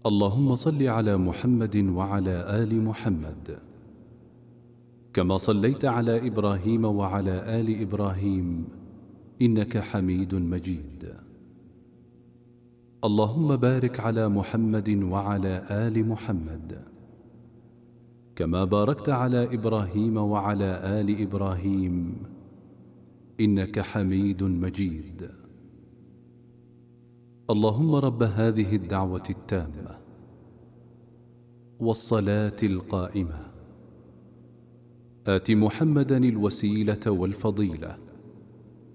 اللهم صل على محمد وعلى آل محمد كما صليت على إبراهيم وعلى آل إبراهيم إنك حميد مجيد. اللهم بارك على محمد وعلى آل محمد كما باركت على إبراهيم وعلى آل إبراهيم إنك حميد مجيد. اللهم رب هذه الدعوة التامة والصلاة القائمة آت محمدا الوسيلة والفضيلة